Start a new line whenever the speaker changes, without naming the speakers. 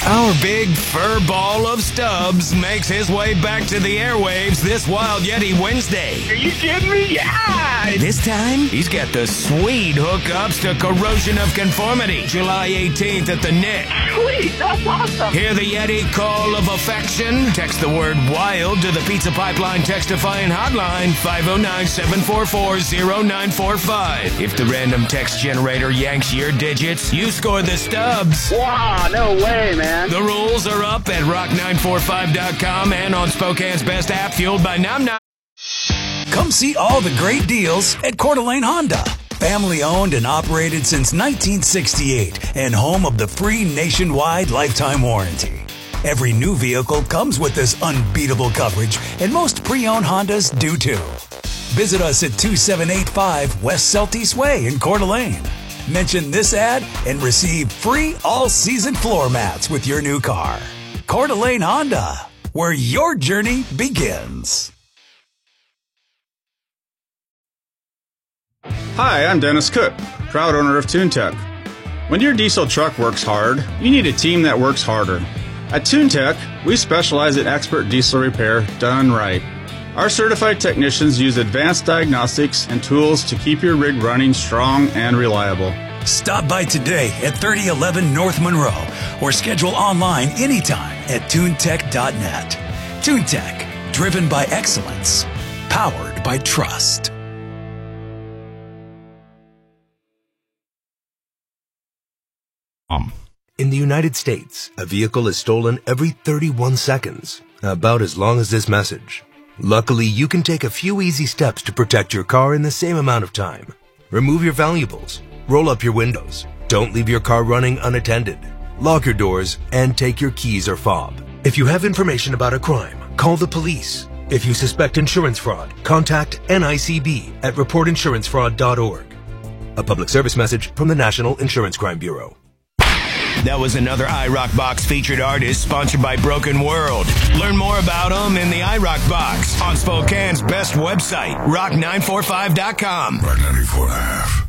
Our big fur ball of Stubbs makes his way back to the airwaves this Wild Yeti Wednesday.
Are you kidding me? Yeah!
This time, he's got the sweet hookups to Corrosion of Conformity, July 18th at the Nick.
Sweet, that's awesome.
Hear the Yeti call of affection? Text the word WILD to the Pizza Pipeline Textifying Hotline, 509-744-0945. If the random text generator yanks your digits, you score the Stubbs.
Wow, no way, man.
The rules are up at rock945.com and on Spokane's best app, fueled by Nom Nom.
Come see all the great deals at Coeur d'Alene Honda. Family owned and operated since 1968 and home of the free nationwide lifetime warranty. Every new vehicle comes with this unbeatable coverage, and most pre-owned Hondas do too. Visit us at 2785 West Celtice Way in Coeur d'Alene. Mention this ad and receive free all-season floor mats with your new car. Coeur d'Alene Honda, where your journey begins.
Hi, I'm Dennis Cook, proud owner of TuneTech. When your diesel truck works hard, you need a team that works harder. At TuneTech, we specialize in expert diesel repair done right. Our certified technicians use advanced diagnostics and tools to keep your rig running strong and reliable.
Stop by today at 3011 North Monroe or schedule online anytime at tunetech.net. TuneTech, driven by excellence, powered by trust.
In the United States, a vehicle is stolen every 31 seconds, about as long as this message. Luckily, you can take a few easy steps to protect your car in the same amount of time. Remove your valuables, roll up your windows, don't leave your car running unattended, lock your doors, and take your keys or fob. If you have information about a crime, call the police. If you suspect insurance fraud, contact NICB at reportinsurancefraud.org. A public service message from the National Insurance Crime Bureau.
That was another iRock Box featured artist sponsored by Broken World. Learn more about them in the iRock Box on Spokane's best website, rock945.com.
Rock 94.5.